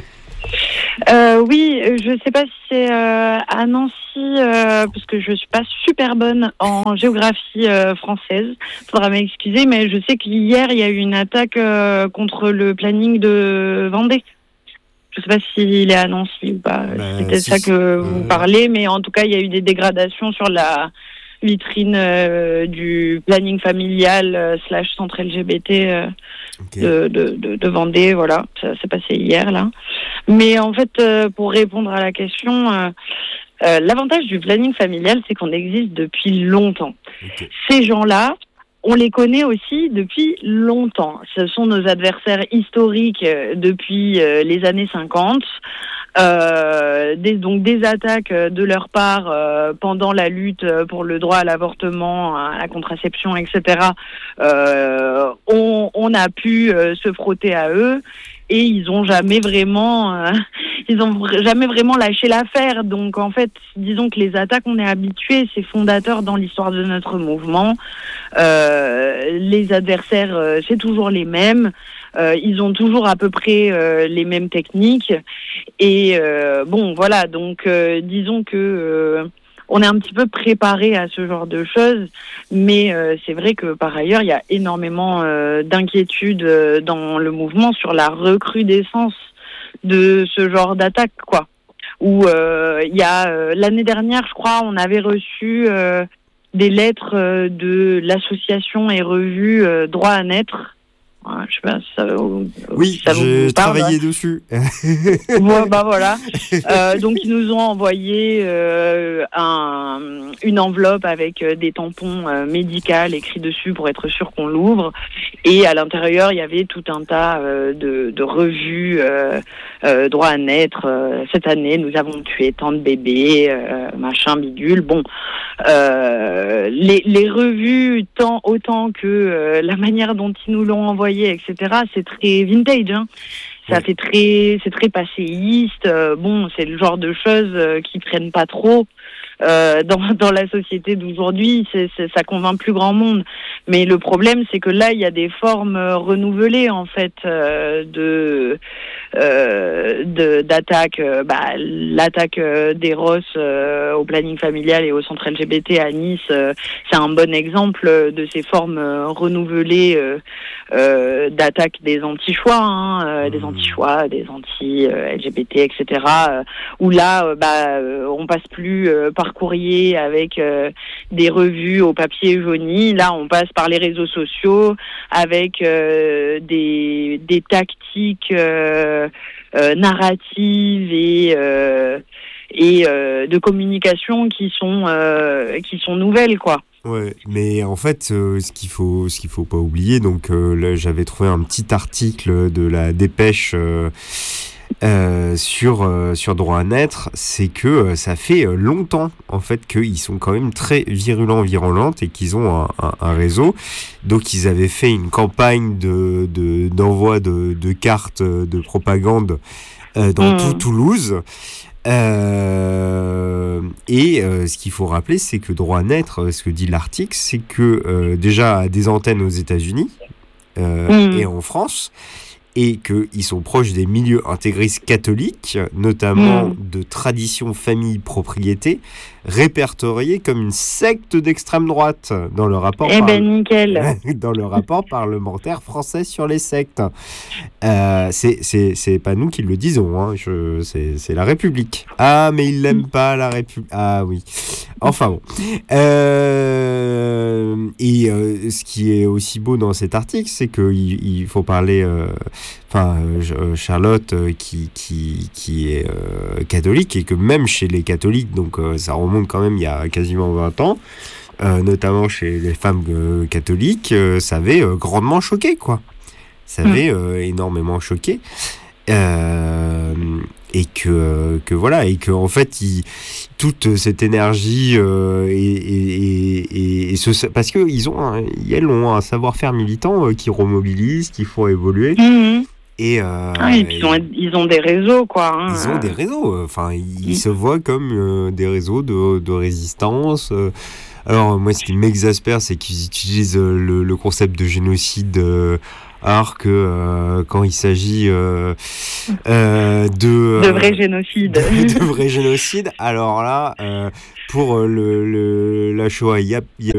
Euh, oui, je ne sais pas si c'est euh, à Nancy, euh, parce que je suis pas super bonne en géographie euh, française. Faudra m'excuser, mais je sais qu'hier il y a eu une attaque euh, contre le planning de Vendée. Je sais pas s'il est à Nancy ou pas. Bah, C'était si, ça que euh... vous parlez, mais en tout cas il y a eu des dégradations sur la vitrine euh, du planning familial euh, slash centre L G B T euh, okay. de, de, de, de Vendée, voilà, ça s'est passé hier là. Mais en fait, euh, pour répondre à la question, euh, euh, l'avantage du planning familial, c'est qu'on existe depuis longtemps. Okay. Ces gens-là, on les connaît aussi depuis longtemps. Ce sont nos adversaires historiques euh, depuis euh, les années cinquante. Euh, des, donc des attaques de leur part euh, pendant la lutte pour le droit à l'avortement, à la contraception, et cetera. Euh, on, on a pu euh, se frotter à eux et ils ont jamais vraiment, euh, ils ont jamais vraiment lâché l'affaire. Donc en fait, disons que les attaques, on est habitués, c'est fondateur dans l'histoire de notre mouvement. Euh, les adversaires, euh, c'est toujours les mêmes. Euh, ils ont toujours à peu près euh, les mêmes techniques et euh, bon voilà donc euh, disons que euh, on est un petit peu préparé à ce genre de choses, mais euh, c'est vrai que par ailleurs il y a énormément euh, d'inquiétudes euh, dans le mouvement sur la recrudescence de ce genre d'attaque quoi. Où euh, il y a euh, l'année dernière je crois on avait reçu euh, des lettres euh, de l'association et revue euh, Droit à naître. Ouais, je sais pas si ça, oui, ça j'ai vous parle, travaillé hein. dessus. Bon, bah voilà. Euh, donc ils nous ont envoyé euh, un, une enveloppe avec des tampons euh, médicaux écrits dessus pour être sûr qu'on l'ouvre. Et à l'intérieur, il y avait tout un tas euh, de, de revues euh, euh, droit à naître. Euh, cette année, nous avons tué tant de bébés, euh, machin, bidule. Bon, euh, les, les revues, tant autant que euh, la manière dont ils nous l'ont envoyé, et cetera, c'est très vintage, hein. Ça ouais. fait très, c'est très passéiste. Euh, bon, c'est le genre de choses euh, qui prennent pas trop euh, dans dans la société d'aujourd'hui. C'est, c'est, ça convainc plus grand monde. Mais le problème, c'est que là, il y a des formes euh, renouvelées en fait euh, de, euh, de d'attaque. Euh, bah, l'attaque euh, d'Eros euh, au planning familial et au centre L G B T à Nice, euh, c'est un bon exemple de ces formes euh, renouvelées euh, euh, d'attaque des anti-choix, hein, euh, des anti-choix, des anti-L G B T, et cetera. Euh, où là, euh, bah, euh, on passe plus euh, par courrier avec euh, des revues au papier jauni. Là, on passe par les réseaux sociaux avec euh, des, des tactiques euh, euh, narratives et euh, et euh, de communication qui sont euh, qui sont nouvelles, quoi. Ouais, mais en fait, euh, ce qu'il faut, ce qu'il faut pas oublier, donc euh, là, j'avais trouvé un petit article de la Dépêche euh, euh, sur euh, sur Droit à naître, c'est que euh, ça fait longtemps en fait qu'ils sont quand même très virulents, virulentes et qu'ils ont un, un, un réseau. Donc ils avaient fait une campagne de, de d'envoi de, de cartes de propagande euh, dans mmh. tout Toulouse. Euh, et euh, ce qu'il faut rappeler, c'est que Droit à naître, ce que dit l'article, c'est que euh, déjà des antennes aux États-Unis, euh, Mmh. et en France, et qu'ils sont proches des milieux intégristes catholiques, notamment Mmh. de tradition famille propriété, répertoriés comme une secte d'extrême droite dans le rapport Eh par- ben nickel. dans le rapport parlementaire français sur les sectes. Euh, c'est, c'est, c'est pas nous qui le disons, hein, je, c'est, c'est la République. Ah, mais ils l'aiment pas, la République. Ah oui. Enfin bon. Euh, et euh, ce qui est aussi beau dans cet article, c'est qu'il il faut parler... Euh, Enfin, euh, Charlotte euh, qui, qui, qui est euh, catholique, et que même chez les catholiques, donc euh, ça remonte quand même il y a quasiment vingt ans, euh, notamment chez les femmes euh, catholiques, euh, ça avait euh, grandement choqué, quoi. Ça avait euh, énormément choqué. Euh, et que, euh, que voilà, et que en fait, il, toute cette énergie euh, et, et, et, et ce, parce que ils ont, un, elles ont un savoir-faire militant euh, qui remobilise, qui font évoluer. Mmh. Et, euh, Ah, et puis ils, ont, ils ont des réseaux, quoi. Hein. Ils ont des réseaux. Enfin, ils Mmh. se voient comme euh, des réseaux de, de résistance. Euh, alors, moi, ce qui m'exaspère, c'est qu'ils utilisent euh, le, le concept de génocide. Euh, alors que euh, quand il s'agit euh, euh, de... De euh, vrais génocides. de, de vrais génocides, alors là, euh, pour le, le, la Shoah, il y a... il y a